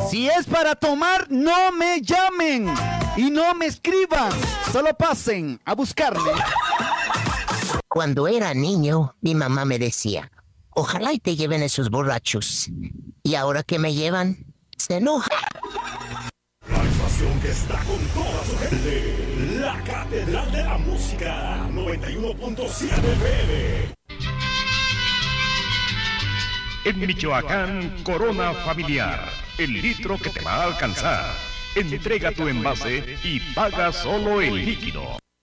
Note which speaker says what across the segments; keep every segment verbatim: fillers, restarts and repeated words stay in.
Speaker 1: Si es para tomar, no me llamen y no me escriban. Solo pasen a buscarme.
Speaker 2: Cuando era niño, mi mamá me decía, ojalá y te lleven esos borrachos. Y ahora que me llevan, se enoja.
Speaker 3: La estación que está con toda su gente, la Catedral de la Música, noventa y uno punto siete F M.
Speaker 4: En Michoacán, Corona Familiar, el litro que te va a alcanzar. Entrega tu envase y paga solo el líquido.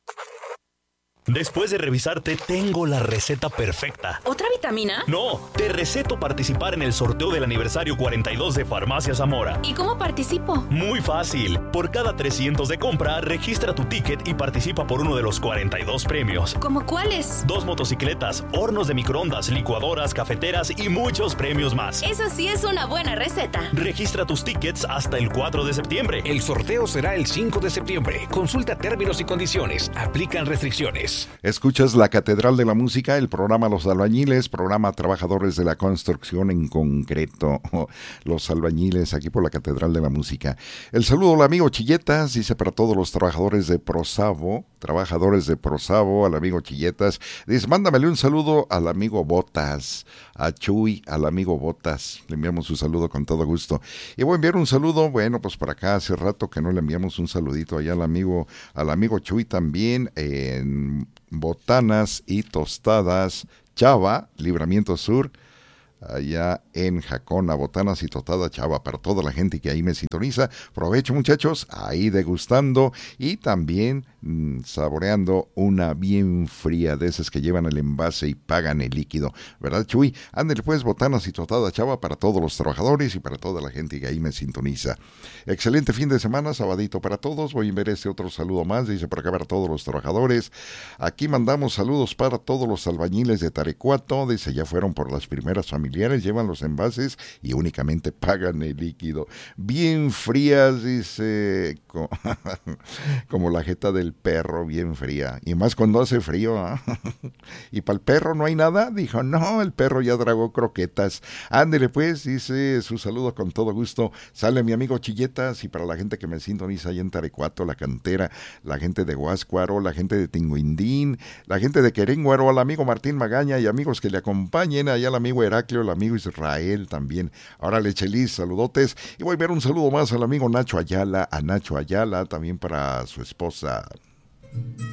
Speaker 5: Después de revisarte, tengo la receta perfecta.
Speaker 6: ¿Otra vitamina?
Speaker 5: No, te receto participar en el sorteo del aniversario cuarenta y dos de Farmacia Zamora.
Speaker 6: ¿Y cómo participo?
Speaker 5: Muy fácil. Por cada trescientos de compra, registra tu ticket y participa por uno de los cuarenta y dos premios.
Speaker 6: ¿Cómo cuáles?
Speaker 5: Dos motocicletas, hornos de microondas, licuadoras, cafeteras y muchos premios más.
Speaker 6: Eso sí es una buena receta.
Speaker 5: Registra tus tickets hasta el cuatro de septiembre.
Speaker 7: El sorteo será el cinco de septiembre. Consulta términos y condiciones. Aplican restricciones.
Speaker 8: Escuchas la Catedral de la Música, el programa Los Albañiles, programa Trabajadores de la Construcción en concreto, Los Albañiles, aquí por la Catedral de la Música. El saludo al amigo Chilletas, dice para todos los trabajadores de Prosavo, trabajadores de Prosavo, al amigo Chilletas. Dice, mándamele un saludo al amigo Botas, a Chuy, al amigo Botas. Le enviamos un saludo con todo gusto. Y voy a enviar un saludo, bueno, pues para acá hace rato que no le enviamos un saludito allá al amigo, al amigo Chuy también, en Botanas y Tostadas Chava, Libramiento Sur, allá en Jacona, Botanas y Tostadas Chava, para toda la gente que ahí me sintoniza. Provecho, muchachos, ahí degustando y también mmm, saboreando una bien fría de esas que llevan el envase y pagan el líquido, ¿verdad, Chuy? Ándale pues, Botanas y Tostadas Chava para todos los trabajadores y para toda la gente que ahí me sintoniza. Excelente fin de semana, sabadito para todos. Voy a ver este otro saludo más, dice por acá para todos los trabajadores. Aquí mandamos saludos para todos los albañiles de Tarecuato, dice ya fueron por las primeras familiares, llevan los envases y únicamente pagan el líquido. Bien frías, dice, como, como la jeta del perro, bien fría. Y más cuando hace frío, ¿eh? Y para el perro no hay nada, dijo, no, el perro ya tragó croquetas. Ándele pues, dice su saludo con todo gusto. Sale mi amigo Chilletas y para la gente que me sintoniza ahí en Tarecuato, La Cantera, la gente de Huáscuaro, la gente de Tinguindín, la gente de Querénguaro, al amigo Martín Magaña y amigos que le acompañen, allá al amigo Heraclio, el amigo Israel también. Ahora le Chelis, saludotes. Y voy a ver un saludo más al amigo Nacho Ayala, a Nacho Ayala, también para su esposa